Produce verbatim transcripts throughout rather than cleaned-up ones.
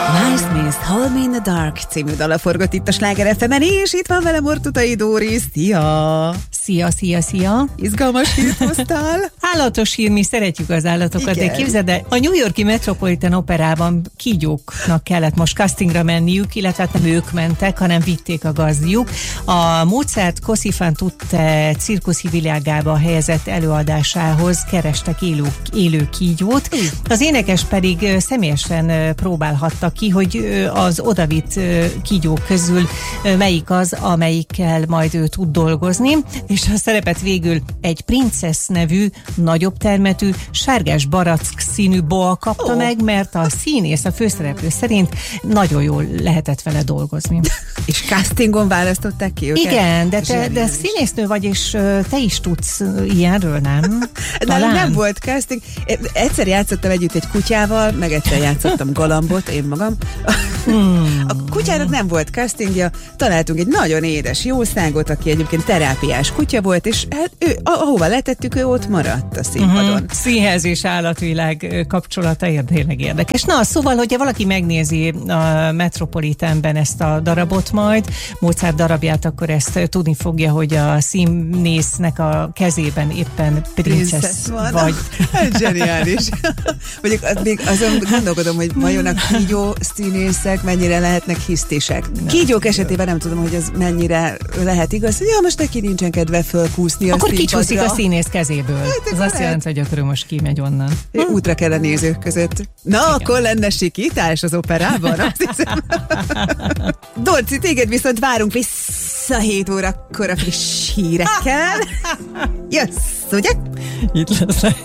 Miles Smith, Hold Me in the Dark című dala forgott itt a Sláger ef emen, és itt van velem Ortutai Dóri. Szia! Szia, szia, szia! Izgalmas hírt hoztál? Állatos hír, mi szeretjük az állatokat, Igen. de képzeld el, a New York-i Metropolitan Operában kígyóknak kellett most castingra menniük, illetve hát nem ők mentek, hanem vitték a gazdiuk. A Mozart Così fan tutte cirkuszi világába helyezett előadásához kerestek élő, élő kígyót. Az énekes pedig személyesen próbálhatta ki, hogy az odavitt kígyók közül melyik az, amelyikkel majd ő tud dolgozni, és a szerepet végül egy Princess nevű, nagyobb termetű, sárgás barack színű boa kapta oh. meg, mert a színész, a főszereplő szerint nagyon jól lehetett vele dolgozni. És castingon választották ki őket? Igen, de te de színésznő vagy, és te is tudsz ilyenről, nem? Nálunk nem volt casting. Egyszer játszottam együtt egy kutyával, meg egyszer játszottam galambot, én magam. Hmm. A kutyának nem volt castingja, találtunk egy nagyon édes jószágot, aki egyébként terápiás kutya volt, és hát ő, ahova letettük, ő ott maradt a színpadon. Uh-huh. Színház és állatvilág kapcsolata tényleg érdekes. Na, szóval, hogyha valaki megnézi a Metropolitanben ezt a darabot majd, Mozart darabját, akkor ezt tudni fogja, hogy a színésznek a kezében éppen princess vagy. Hát zseniális. Mondjuk még azon gondolkodom, hogy vajon a kígyó színészek mennyire lehetnek hisztisek. Kígyók esetében nem tudom, hogy ez mennyire lehet igaz. Ja, most neki nincsen kedve fölkúszni a akkor színpadra. kicsúszik a színész kezéből. Hát, az azt jelenti, hogy akkor most kimegy onnan. Útra kell a nézők között. Na, igen. Akkor lenne sikítás az operában, azt hiszem. Dorci, téged viszont várunk vissza hét órakor a friss hírekkel. Jössz, ugye? Itt lesz.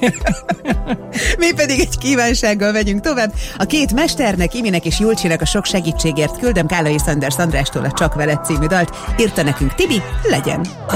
Mi pedig egy kívánsággal megyünk tovább. A két mesternek, Iminek és Julcsinak a sok segítségért küldöm Kálai Szanders Andrástól a Csak veled című dalt. Írta nekünk Tibi, legyen!